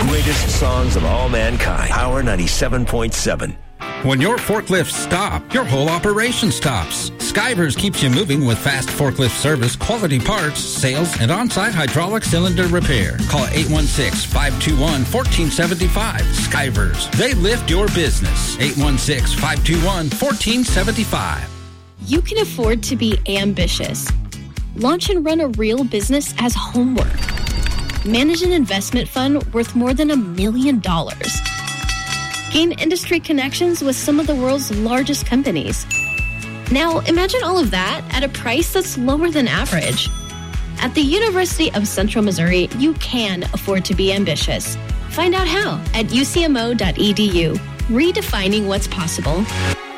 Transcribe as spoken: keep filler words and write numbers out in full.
greatest songs of all mankind. Power ninety-seven point seven. When your forklifts stop, your whole operation stops. Skivers keeps you moving with fast forklift service, quality parts, sales, and on-site hydraulic cylinder repair. Call eight one six, five two one, one four seven five. Skivers. They lift your business. eight one six, five two one, one four seven five. You can afford to be ambitious. Launch and run a real business as homework. Manage an investment fund worth more than a million dollars. Gain industry connections with some of the world's largest companies. Now, imagine all of that at a price that's lower than average. At the University of Central Missouri, you can afford to be ambitious. Find out how at u c m o dot e d u. Redefining what's possible.